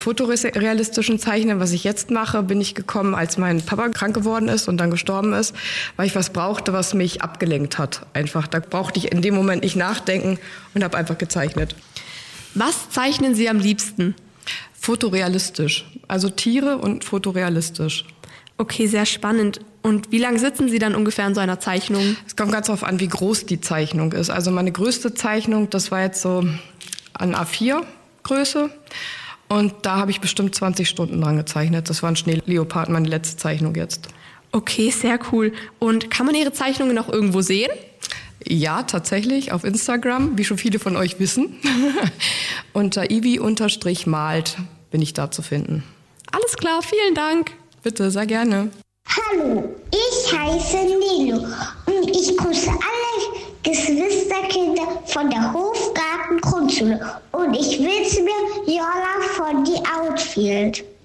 Fotorealistischen Zeichnen, was ich jetzt mache, bin ich gekommen, als mein Papa krank geworden ist und dann gestorben ist, weil ich was brauchte, was mich abgelenkt hat. Einfach, da brauchte ich in dem Moment nicht nachdenken und habe einfach gezeichnet. Was zeichnen Sie am liebsten? Fotorealistisch, also Tiere und fotorealistisch. Okay, sehr spannend. Und wie lange sitzen Sie dann ungefähr an so einer Zeichnung? Es kommt ganz darauf an, wie groß die Zeichnung ist. Also meine größte Zeichnung, das war jetzt so an A4-Größe. Und da habe ich bestimmt 20 Stunden dran gezeichnet. Das war ein Schneeleopard, meine letzte Zeichnung jetzt. Okay, sehr cool. Und kann man Ihre Zeichnungen noch irgendwo sehen? Ja, tatsächlich, auf Instagram, wie schon viele von euch wissen. Unter ivi_malt bin ich da zu finden. Alles klar, vielen Dank. Bitte, sehr gerne. Hallo, ich heiße Nilo und ich grüße alle Geschwisterkinder von der Hofgarten Grundschule und ich wünsche mir Jola von die Outfield.